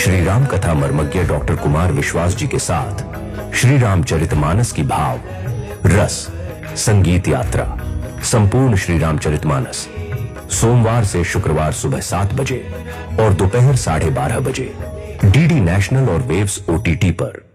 श्री राम कथा मर्मज्ञ डॉक्टर कुमार विश्वास जी के साथ श्री रामचरितमानस की भाव रस संगीत यात्रा संपूर्ण श्री रामचरितमानस सोमवार से शुक्रवार सुबह 7 बजे और दोपहर 12:30 बजे डीडी नेशनल और वेव्स OTT पर।